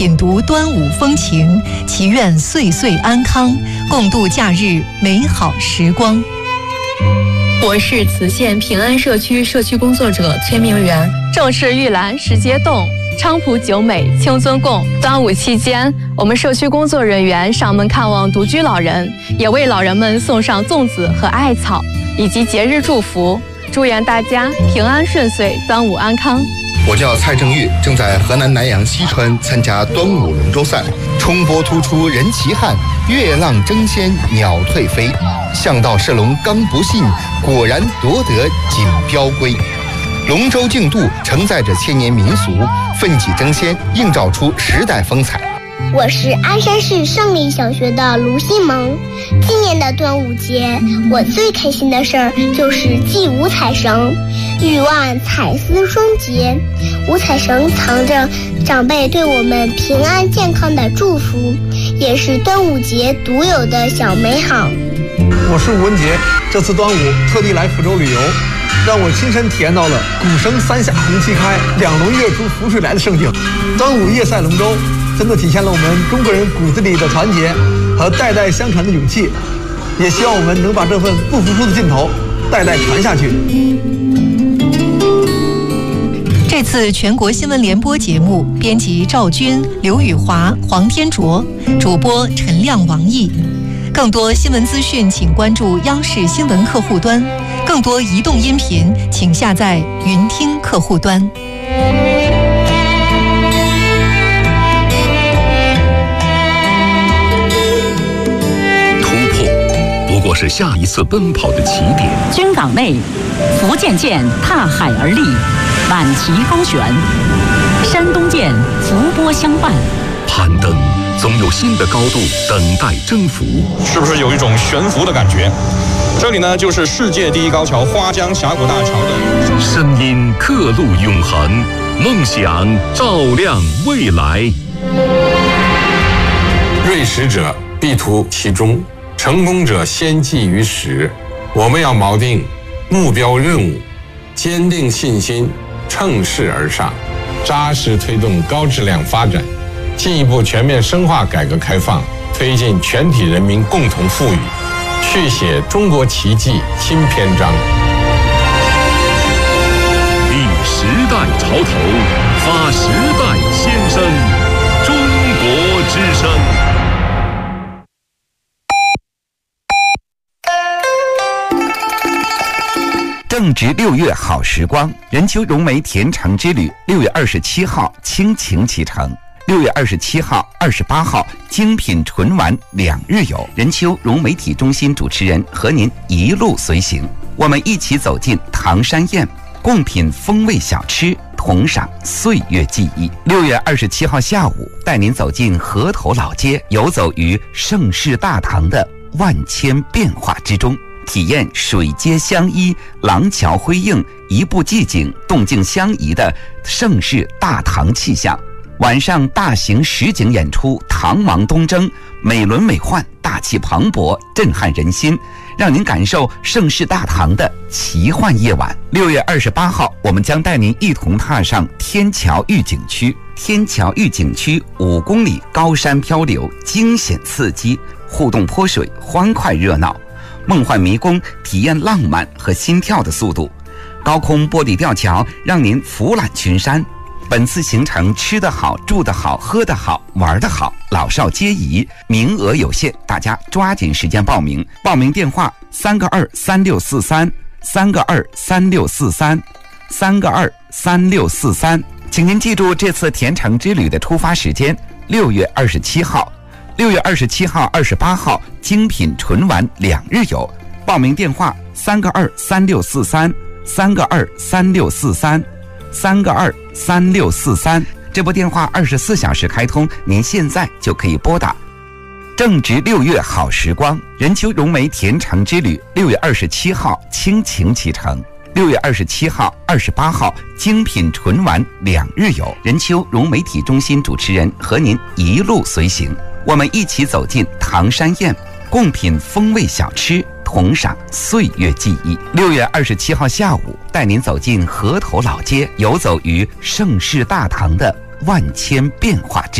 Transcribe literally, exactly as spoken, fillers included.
品读端午风情，祈愿岁岁安康，共度假日美好时光。 我是磁县平安社区社区工作者崔明媛。 正是玉兰时节动，菖蒲酒美清尊供。端午期间，我们社区工作人员上门看望独居老人，也为老人们送上粽子和艾草，以及节日祝福，祝愿大家平安顺遂，端午安康。 我叫蔡正玉，正在河南南阳西川参加端午龙舟赛。冲波突出人奇汉，月浪争先鸟退飞。向道射龙刚不信，果然夺得锦标归。龙舟竞渡承载着千年民俗，奋起争先，映照出时代风采。 我是鞍山市胜利小学的卢新萌。今年的端午节，我最开心的事儿就是系五彩绳。欲望彩丝双结，五彩绳藏着长辈对我们平安健康的祝福，也是端午节独有的小美好。 我是吴文杰，这次端午特地来福州旅游，让我亲身体验到了鼓声三下红旗开，两龙跃出浮水来的盛景。端午夜赛龙舟真的体现了我们中国人骨子里的团结和代代相传的勇气，也希望我们能把这份不服输的劲头代代传下去。 这次全国新闻联播节目，编辑赵军、刘宇华、黄天卓，主播陈亮、王毅。更多新闻资讯，请关注央视新闻客户端；更多移动音频，请下载云听客户端。 突破不过是下一次奔跑的起点。 军港内，福建舰踏海而立，满旗高悬；山东舰伏波相伴。 攀登总有新的高度等待征服， 是不是有一种悬浮的感觉？这里呢，就是世界第一高桥花江峡谷大桥的声音刻录永恒，梦想照亮未来。 锐识者必图其中，成功者先记于始。我们要锚定目标任务，坚定信心，乘势而上，扎实推动高质量发展，进一步全面深化改革开放，推进全体人民共同富裕，续写中国奇迹新篇章。 立时代潮头，发时代先声，中国之声。 正值六月好时光，任丘融媒甜橙之旅六月二十七号倾情启程，六月二十七号、二十八号精品纯玩两日游。任丘融媒体中心主持人和您一路随行，我们一起走进唐山宴，共品风味小吃，同赏岁月记忆。六月二十七号下午，带您走进河头老街，游走于盛世大唐的万千变化之中，体验水街相依、廊桥辉映、一步寂景、动静相宜的盛世大唐气象。晚上大型实景演出《唐王东征》，美轮美奂，大气磅礴，震撼人心，让您感受盛世大唐的奇幻夜晚。六月二十八号，我们将带您一同踏上天桥峪景区。天桥峪景区五公里高山漂流，惊险刺激，互动泼水，欢快热闹。梦幻迷宫，体验浪漫和心跳的速度；高空玻璃吊桥，让您俯览群山。本次行程吃得好、住得好、喝得好、玩得好，老少皆宜，名额有限，大家抓紧时间报名。报名电话：三个二三六四三，三个二三六四三，三个二三六四三。请您记住这次甜橙之旅的出发时间：六月二十七号。六月二十七号、二十八号精品纯玩两日游，报名电话：三个二三六四三，三个二三六四三，三个二三六四三。这部电话二十四小时开通，您现在就可以拨打。正值六月好时光，任丘融媒甜橙之旅六月二十七号倾情启程，六月二十七号、二十八号精品纯玩两日游。任丘融媒体中心主持人和您一路随行，我们一起走进唐山宴，共品风味小吃，同赏岁月记忆。六月二十七号下午，带您走进河头老街，游走于盛世大唐的万千变化之